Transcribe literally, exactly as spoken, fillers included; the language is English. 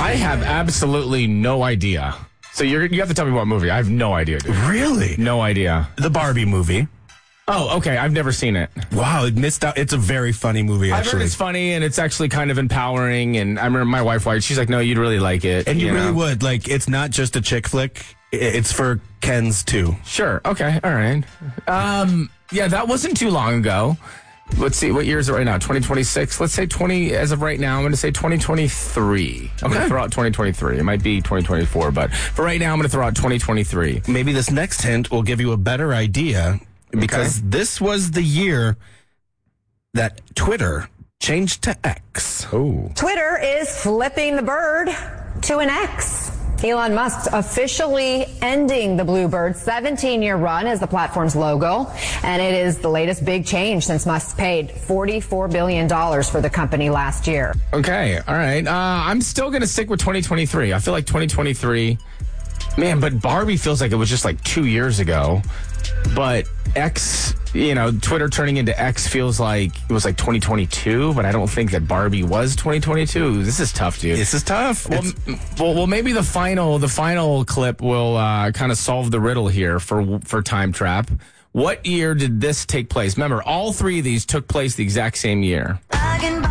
I have absolutely no idea. So you're, you have to tell me what movie. I have no idea, dude. Really? No idea. The Barbie movie. Oh, okay. I've never seen it. Wow, it missed out. It's a very funny movie, actually. I've heard it's funny, and it's actually kind of empowering, and I remember my wife watched. She's like, no, you'd really like it. And you, you really know? would. Like, it's not just a chick flick. It's for Kens, too. Sure. Okay. All right. Um, yeah, that wasn't too long ago. Let's see. What year is it right now? twenty twenty-six? Let's say twenty, as of right now, I'm going to say twenty twenty-three. I'm Okay. going to throw out twenty twenty-three. It might be twenty twenty-four, but for right now, I'm going to throw out twenty twenty-three. Maybe this next hint will give you a better idea, because Okay. this was the year that Twitter changed to X. Oh. Twitter is flipping the bird to an X. Elon Musk officially ending the Bluebird seventeen-year run as the platform's logo. And it is the latest big change since Musk paid forty-four billion dollars for the company last year. Okay. All right. Uh, I'm still going to stick with twenty twenty-three. I feel like twenty twenty-three, man, but Barbie feels like it was just like two years ago. But X, you know, Twitter turning into X feels like it was like twenty twenty-two, but I don't think that Barbie was twenty twenty-two. This is tough, dude. This is tough. Well, m- well, well, maybe the final, the final clip will uh, kind of solve the riddle here for for Time Trap. What year did this take place? Remember, all three of these took place the exact same year.